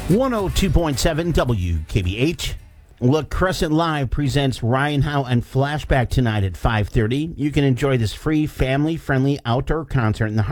102.7 WKBH. La Crescent Live presents Ryan Howe and Flashback tonight at 5:30. You can enjoy this free, family-friendly outdoor concert in the